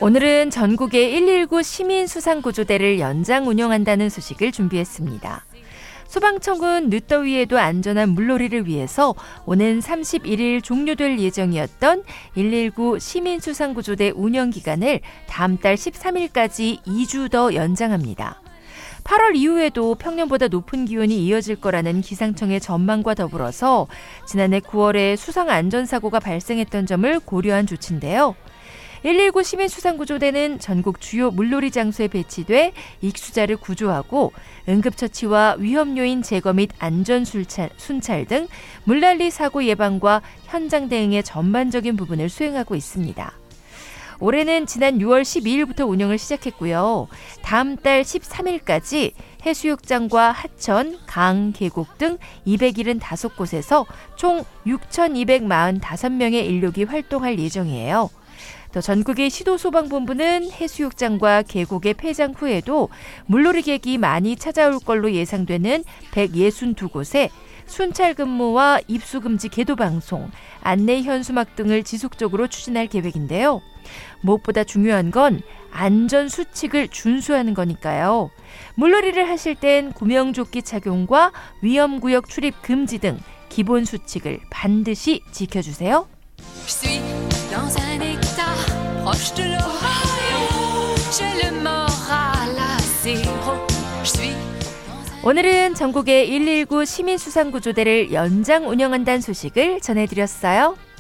오늘은 전국의 119 시민수상구조대를 연장 운영한다는 소식을 준비했습니다. 소방청은 늦더위에도 안전한 물놀이를 위해서 오는 31일 종료될 예정이었던 119 시민수상구조대 운영기간을 다음 달 13일까지 2주 더 연장합니다. 8월 이후에도 평년보다 높은 기온이 이어질 거라는 기상청의 전망과 더불어서 지난해 9월에 수상안전사고가 발생했던 점을 고려한 조치인데요. 119 시민수상구조대는 전국 주요 물놀이 장소에 배치돼 익수자를 구조하고 응급처치와 위험요인 제거 및 안전순찰 등 물난리 사고 예방과 현장 대응의 전반적인 부분을 수행하고 있습니다. 올해는 지난 6월 12일부터 운영을 시작했고요. 다음 달 13일까지 해수욕장과 하천, 강, 계곡 등 275곳에서 총 6,245명의 인력이 활동할 예정이에요. 또 전국의 시도소방본부는 해수욕장과 계곡의 폐장 후에도 물놀이객이 많이 찾아올 걸로 예상되는 162곳에 순찰 근무와 입수금지 계도 방송, 안내 현수막 등을 지속적으로 추진할 계획인데요. 무엇보다 중요한 건 안전 수칙을 준수하는 거니까요. 물놀이를 하실 땐 구명조끼 착용과 위험구역 출입 금지 등 기본 수칙을 반드시 지켜주세요. 오늘은 전국의 119 시민수상구조대를 연장 운영한다는 소식을 전해드렸어요.